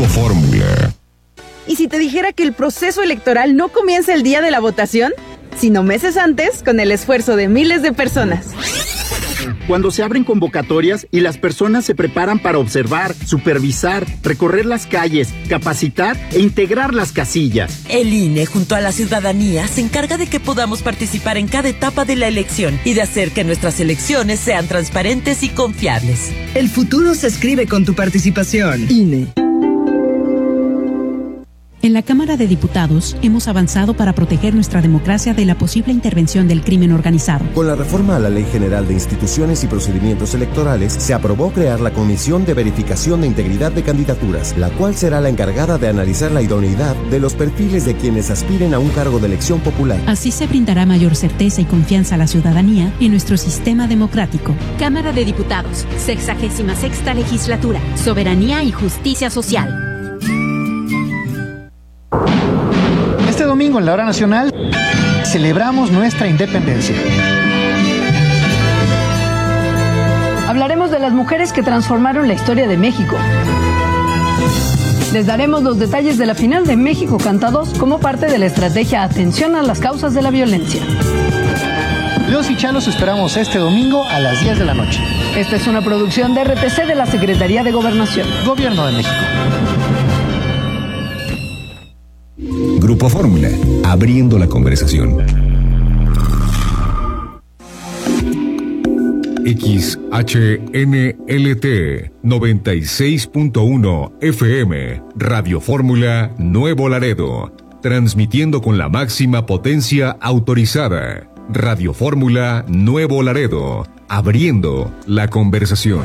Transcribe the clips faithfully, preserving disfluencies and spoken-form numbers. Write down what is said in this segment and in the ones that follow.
Fórmula. ¿Y si te dijera que el proceso electoral no comienza el día de la votación, sino meses antes, con el esfuerzo de miles de personas? Cuando se abren convocatorias y las personas se preparan para observar, supervisar, recorrer las calles, capacitar e integrar las casillas. El I N E, junto a la ciudadanía, se encarga de que podamos participar en cada etapa de la elección y de hacer que nuestras elecciones sean transparentes y confiables. El futuro se escribe con tu participación. I N E. En la Cámara de Diputados hemos avanzado para proteger nuestra democracia de la posible intervención del crimen organizado. Con la reforma a la Ley General de Instituciones y Procedimientos Electorales, se aprobó crear la Comisión de Verificación de Integridad de Candidaturas, la cual será la encargada de analizar la idoneidad de los perfiles de quienes aspiren a un cargo de elección popular. Así se brindará mayor certeza y confianza a la ciudadanía en nuestro sistema democrático. Cámara de Diputados, sexagésima sexta legislatura, soberanía y justicia social. Este domingo en la hora nacional celebramos nuestra independencia. Hablaremos de las mujeres que transformaron la historia de México. Les daremos los detalles de la final de México Canta dos como parte de la estrategia Atención a las causas de la violencia. Los y Chalos esperamos este domingo a las diez de la noche. Esta es una producción de R T C de la Secretaría de Gobernación. Gobierno de México. Grupo Fórmula, abriendo la conversación. X H N L T noventa y seis punto uno F M, Radio Fórmula Nuevo Laredo, transmitiendo con la máxima potencia autorizada. Radio Fórmula Nuevo Laredo, abriendo la conversación.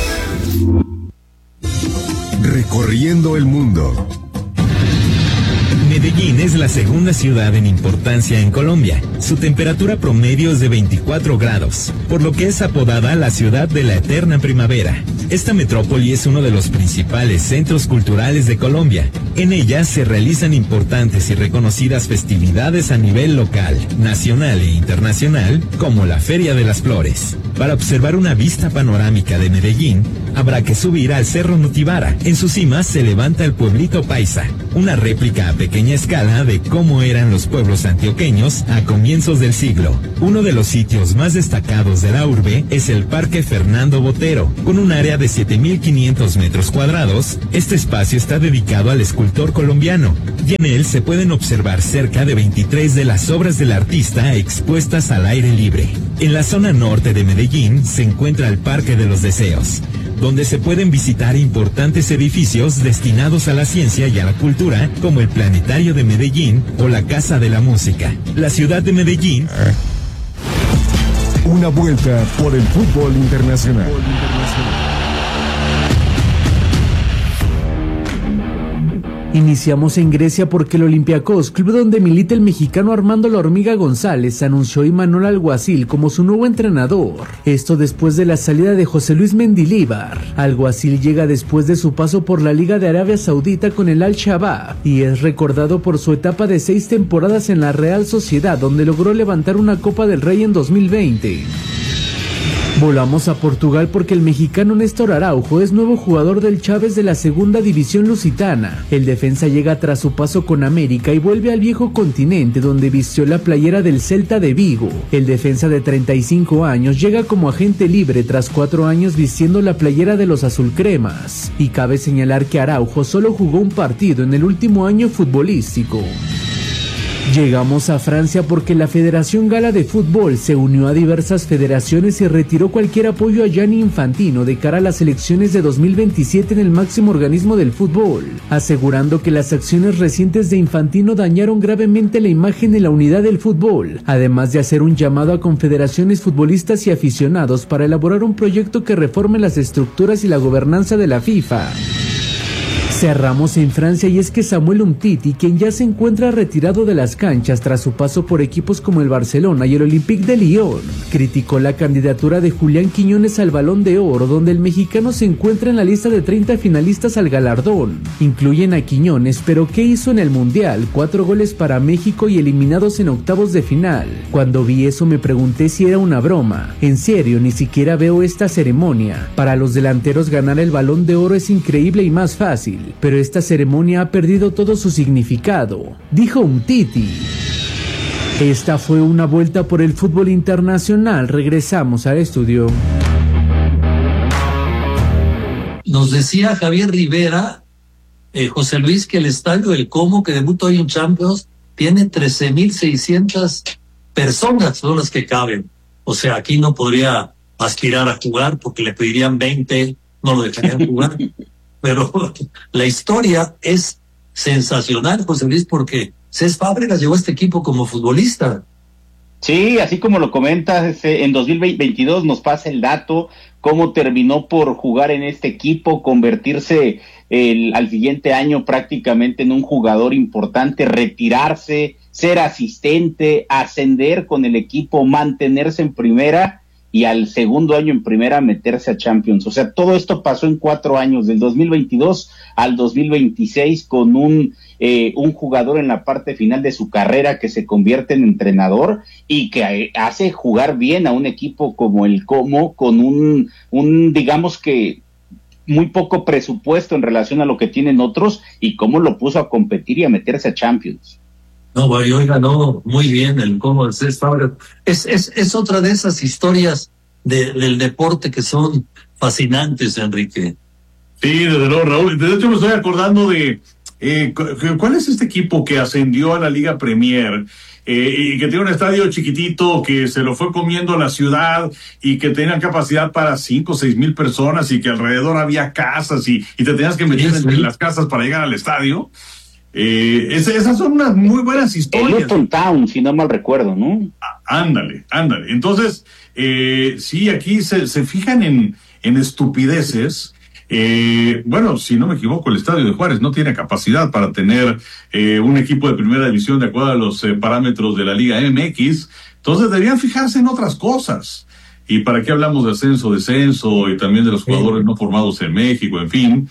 Recorriendo el mundo. Medellín es la segunda ciudad en importancia en Colombia. Su temperatura promedio es de veinticuatro grados, por lo que es apodada la ciudad de la eterna primavera. Esta metrópoli es uno de los principales centros culturales de Colombia. En ella se realizan importantes y reconocidas festividades a nivel local, nacional e internacional, como la Feria de las Flores. Para observar una vista panorámica de Medellín, habrá que subir al Cerro Nutibara. En su cima se levanta el pueblito Paisa, una réplica a pequeña escala de cómo eran los pueblos antioqueños a comienzos del siglo. Uno de los sitios más destacados de la urbe es el Parque Fernando Botero, con un área de siete mil quinientos metros cuadrados. Este espacio está dedicado al escultor colombiano, y en él se pueden observar cerca de veintitrés de las obras del artista expuestas al aire libre. En la zona norte de Medellín se encuentra el Parque de los Deseos, donde se pueden visitar importantes edificios destinados a la ciencia y a la cultura, como el Planetario de Medellín o la Casa de la Música. La ciudad de Medellín. Una vuelta por el fútbol internacional. Iniciamos en Grecia porque el Olympiacos, club donde milita el mexicano Armando La Hormiga González, anunció a Imanol Alguacil como su nuevo entrenador. Esto después de la salida de José Luis Mendilíbar. Alguacil llega después de su paso por la Liga de Arabia Saudita con el Al-Shabaab y es recordado por su etapa de seis temporadas en la Real Sociedad, donde logró levantar una Copa del Rey en dos mil veinte. Volamos a Portugal porque el mexicano Néstor Araujo es nuevo jugador del Chaves de la segunda división lusitana. El defensa llega tras su paso con América y vuelve al viejo continente donde vistió la playera del Celta de Vigo. El defensa de treinta y cinco años llega como agente libre tras cuatro años vistiendo la playera de los azulcremas. Y cabe señalar que Araujo solo jugó un partido en el último año futbolístico. Llegamos a Francia porque la Federación Gala de Fútbol se unió a diversas federaciones y retiró cualquier apoyo a Gianni Infantino de cara a las elecciones de dos mil veintisiete en el máximo organismo del fútbol, asegurando que las acciones recientes de Infantino dañaron gravemente la imagen y la unidad del fútbol, además de hacer un llamado a confederaciones futbolistas y aficionados para elaborar un proyecto que reforme las estructuras y la gobernanza de la FIFA. Cerramos en Francia y es que Samuel Umtiti, quien ya se encuentra retirado de las canchas tras su paso por equipos como el Barcelona y el Olympique de Lyon, criticó la candidatura de Julián Quiñones al Balón de Oro, donde el mexicano se encuentra en la lista de treinta finalistas al galardón. Incluyen a Quiñones, pero ¿qué hizo en el Mundial? Cuatro goles para México y eliminados en octavos de final. Cuando vi eso me pregunté si era una broma. En serio, ni siquiera veo esta ceremonia. Para los delanteros ganar el Balón de Oro es increíble y más fácil. Brasil, pero esta ceremonia ha perdido todo su significado, dijo Umtiti. Esta fue una vuelta por el fútbol internacional. Regresamos al estudio. Nos decía Javier Rivera, eh, José Luis, que el estadio del Como, que debutó hoy en Champions, tiene trece mil seiscientas personas, son las que caben. O sea, aquí no podría aspirar a jugar porque le pedirían veinte, no lo dejarían jugar. Pero la historia es sensacional, José Luis, porque Cés Fábregas llegó a este equipo como futbolista. Sí, así como lo comentas, en dos mil veintidós nos pasa el dato, cómo terminó por jugar en este equipo, convertirse el, al siguiente año prácticamente en un jugador importante, retirarse, ser asistente, ascender con el equipo, mantenerse en primera y al segundo año en primera meterse a Champions. O sea, todo esto pasó en cuatro años, del dos mil veintidós al dos mil veintiséis, con un eh, un jugador en la parte final de su carrera que se convierte en entrenador y que hace jugar bien a un equipo como el Como, con un, un digamos que muy poco presupuesto en relación a lo que tienen otros, y cómo lo puso a competir y a meterse a Champions. No, y hoy ganó muy bien el Como de Cés Fábregas. Es, es, es otra de esas historias de, del deporte que son fascinantes, Enrique. Sí, desde luego, Raúl. De hecho, me estoy acordando de eh, ¿cuál es este equipo que ascendió a la Liga Premier eh, y que tiene un estadio chiquitito que se lo fue comiendo la ciudad y que tenía capacidad para cinco o seis mil personas y que alrededor había casas y, y te tenías que meter sí, entre sí. las casas para llegar al estadio? Eh, es, esas son unas muy buenas historias. El Luton Town, si no mal recuerdo, ¿no? Ah, ándale, ándale. Entonces, eh, sí, aquí se, se fijan en, en estupideces. Eh, bueno, si no me equivoco, el estadio de Juárez no tiene capacidad para tener eh, un equipo de primera división de acuerdo a los eh, parámetros de la Liga M X. Entonces deberían fijarse en otras cosas. ¿Y para qué hablamos de ascenso, descenso y también de los jugadores no formados en México, en fin?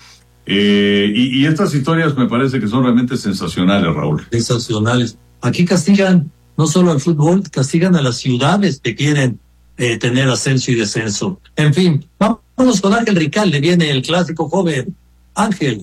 Eh, y, y estas historias me parece que son realmente sensacionales, Raúl. Sensacionales. Aquí castigan no solo al fútbol, castigan a las ciudades que quieren eh, tener ascenso y descenso. En fin, vamos con Ángel Ricalde, viene el clásico joven. Ángel.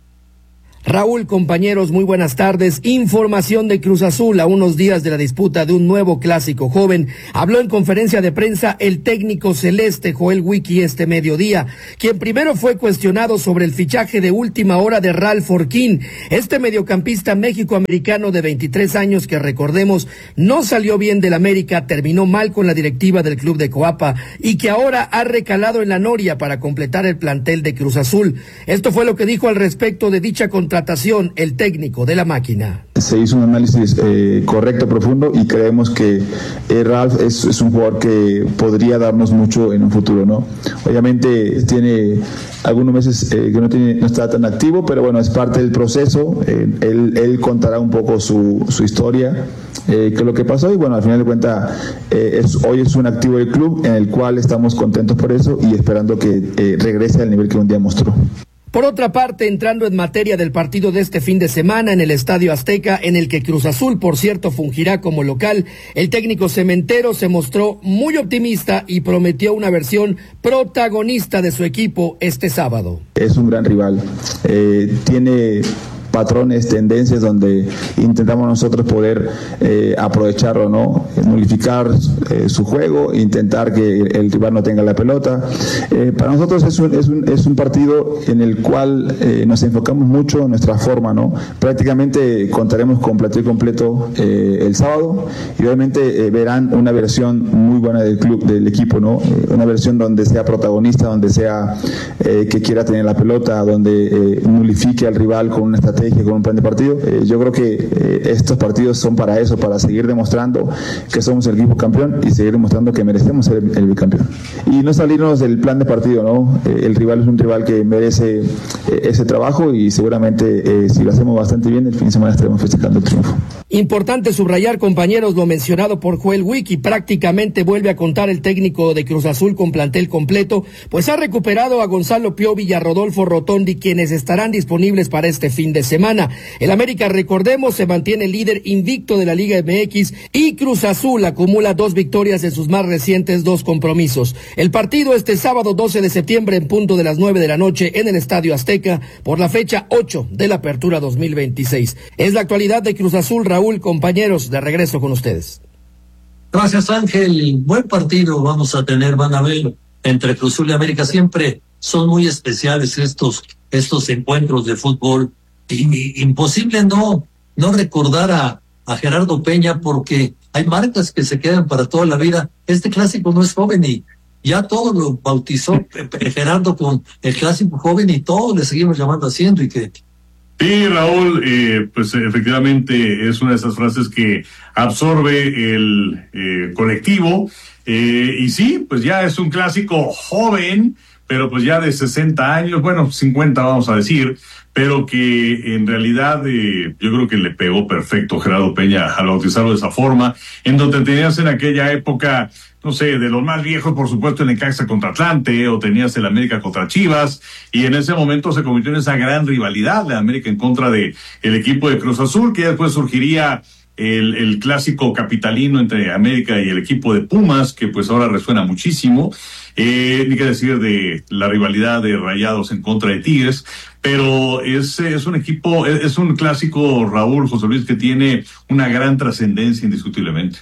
Raúl, compañeros, muy buenas tardes. Información de Cruz Azul a unos días de la disputa de un nuevo clásico joven. Habló en conferencia de prensa el técnico celeste Joel Wiki este mediodía, quien primero fue cuestionado sobre el fichaje de última hora de Ralph Orquín, este mediocampista méxico-americano de veintitrés años que, recordemos, no salió bien del América, terminó mal con la directiva del club de Coapa y que ahora ha recalado en la Noria para completar el plantel de Cruz Azul. Esto fue lo que dijo al respecto de dicha contratación el técnico de la máquina. Se hizo un análisis eh, correcto, profundo, y creemos que eh, Ralph es, es un jugador que podría darnos mucho en un futuro, ¿no? Obviamente tiene algunos meses eh, que no, tiene, no está tan activo, pero bueno, es parte del proceso. Eh, él, él contará un poco su, su historia, eh, qué es lo que pasó, y bueno, al final de cuentas eh, es, hoy es un activo del club en el cual estamos contentos por eso y esperando que eh, regrese al nivel que un día mostró. Por otra parte, entrando en materia del partido de este fin de semana en el Estadio Azteca, en el que Cruz Azul, por cierto, fungirá como local, el técnico cementero se mostró muy optimista y prometió una versión protagonista de su equipo este sábado. Es un gran rival, eh, tiene patrones, tendencias donde intentamos nosotros poder eh, aprovecharlo, ¿no? Nulificar eh, su juego, intentar que el rival no tenga la pelota. Eh, para nosotros es un, es un, es un partido en el cual eh, nos enfocamos mucho en nuestra forma, ¿no? Prácticamente contaremos con plantel completo eh, el sábado y obviamente eh, verán una versión muy buena del club, del equipo, ¿no? Eh, una versión donde sea protagonista, donde sea eh, que quiera tener la pelota, donde eh, nulifique al rival con una estrategia, con un plan de partido. Eh, yo creo que eh, estos partidos son para eso, para seguir demostrando que somos el equipo campeón y seguir demostrando que merecemos ser el, el bicampeón. Y no salirnos del plan de partido, ¿no? Eh, el rival es un rival que merece eh, ese trabajo y seguramente eh, si lo hacemos bastante bien, el fin de semana estaremos festejando el triunfo. Importante subrayar, compañeros, lo mencionado por Joel Wiki, prácticamente vuelve a contar el técnico de Cruz Azul con plantel completo, pues ha recuperado a Gonzalo Piovi y a Rodolfo Rotondi, quienes estarán disponibles para este fin de semana. El América, recordemos, se mantiene líder invicto de la Liga M X y Cruz Azul acumula dos victorias en sus más recientes dos compromisos. El partido este sábado doce de septiembre en punto de las nueve de la noche en el Estadio Azteca por la fecha ocho de la Apertura dos mil veintiséis. Es la actualidad de Cruz Azul. Raúl, compañeros, de regreso con ustedes. Gracias, Ángel. Buen partido vamos a tener, van a ver, entre Cruz Azul y América. Siempre son muy especiales estos estos encuentros de fútbol. Y, y, imposible no no recordar a, a Gerardo Peña, porque hay marcas que se quedan para toda la vida. Este clásico no es joven y ya todo lo bautizó Gerardo con el clásico joven y todos le seguimos llamando así, Enrique. Sí, Raúl, eh, pues efectivamente es una de esas frases que absorbe el eh, colectivo, eh, y sí, pues ya es un clásico joven, pero pues ya de sesenta años, bueno, cincuenta vamos a decir, pero que en realidad eh, yo creo que le pegó perfecto Gerardo Peña al bautizarlo de esa forma, en donde tenías en aquella época, no sé, de los más viejos, por supuesto, el Necaxa contra Atlante, o tenías el América contra Chivas, y en ese momento se convirtió en esa gran rivalidad, la América en contra de el equipo de Cruz Azul, que después surgiría el, el clásico capitalino entre América y el equipo de Pumas, que pues ahora resuena muchísimo, eh, ni que decir de la rivalidad de Rayados en contra de Tigres, pero es, es un equipo, es, es un clásico, Raúl, José Luis, que tiene una gran trascendencia indiscutiblemente.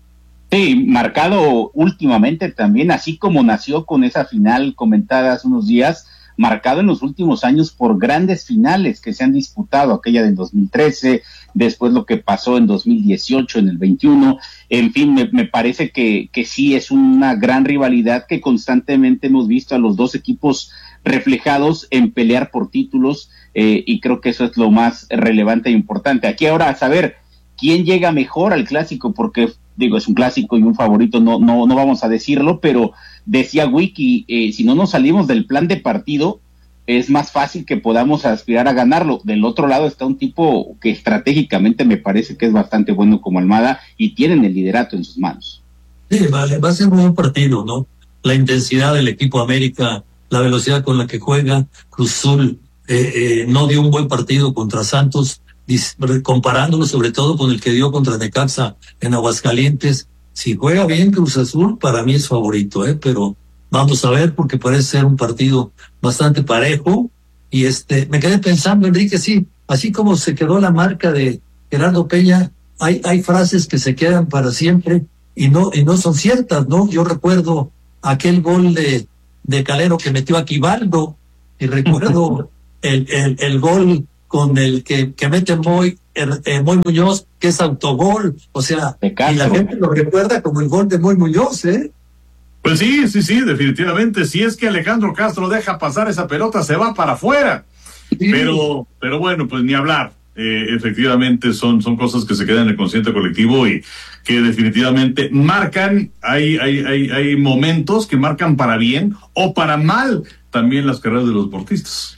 Sí, marcado últimamente también, así como nació con esa final comentada hace unos días, marcado en los últimos años por grandes finales que se han disputado, aquella del dos mil trece, después lo que pasó en dos mil dieciocho, en el veintiuno, en fin, me, me parece que, que sí es una gran rivalidad que constantemente hemos visto a los dos equipos reflejados en pelear por títulos, eh, y creo que eso es lo más relevante e importante. Aquí ahora a saber quién llega mejor al clásico, porque digo, es un clásico y un favorito, no no no vamos a decirlo, pero decía Wiki, eh, si no nos salimos del plan de partido, es más fácil que podamos aspirar a ganarlo. Del otro lado está un tipo que estratégicamente me parece que es bastante bueno como Almada, y tienen el liderato en sus manos. Sí, vale, va a ser un buen partido, ¿no? La intensidad del equipo América, la velocidad con la que juega Cruz Azul, eh, eh, no dio un buen partido contra Santos, comparándolo sobre todo con el que dio contra Necaxa en Aguascalientes. Si juega bien Cruz Azul, para mí es favorito, ¿eh? Pero vamos a ver, porque parece ser un partido bastante parejo. Y este, me quedé pensando, Enrique, sí, así como se quedó la marca de Gerardo Peña, hay, hay frases que se quedan para siempre y no, y no son ciertas, ¿no? Yo recuerdo aquel gol de, de Calero que metió a Quivaldo, y recuerdo el, el, el gol con el que, que mete Moy, eh, Moy Muñoz, que es autogol, o sea, y la gente lo recuerda como el gol de Moy Muñoz, ¿eh? Pues sí, sí, sí, definitivamente, si es que Alejandro Castro deja pasar esa pelota, se va para afuera, sí. pero pero bueno, pues ni hablar, eh, efectivamente son, son cosas que se quedan en el consciente colectivo y que definitivamente marcan, hay, hay, hay, hay momentos que marcan para bien o para mal también las carreras de los deportistas.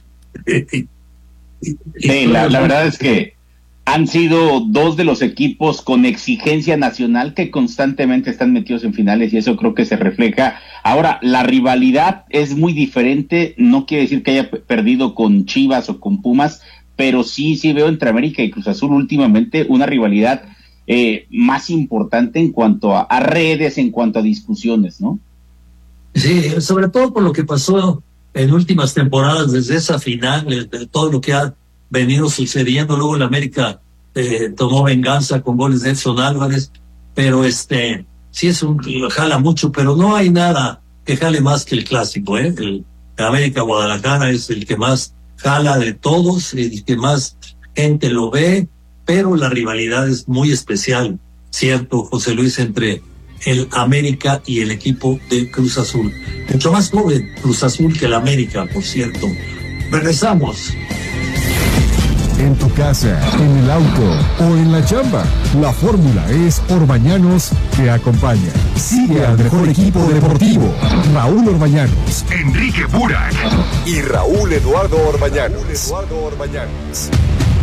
Sí, la, la verdad es que han sido dos de los equipos con exigencia nacional que constantemente están metidos en finales, y eso creo que se refleja. Ahora, la rivalidad es muy diferente, no quiere decir que haya perdido con Chivas o con Pumas, pero sí, sí veo entre América y Cruz Azul últimamente una rivalidad eh, más importante en cuanto a, a redes, en cuanto a discusiones, ¿no? Sí, sobre todo por lo que pasó en últimas temporadas, desde esa final, de todo lo que ha venido sucediendo. Luego el América eh, tomó venganza con goles de Edson Álvarez, pero este sí es un jala mucho, pero no hay nada que jale más que el clásico, ¿eh? El, el América Guadalajara es el que más jala de todos, el que más gente lo ve, pero la rivalidad es muy especial, cierto, José Luis, entre el América y el equipo de Cruz Azul. Mucho más joven Cruz Azul que el América, por cierto. Regresamos. En tu casa, en el auto o en la chamba, la fórmula es Orbañanos te acompaña. Sigue al mejor equipo deportivo. Raúl Orbañanos, Enrique Burak y Raúl Eduardo Orbañanos. Raúl Eduardo Orbañanos.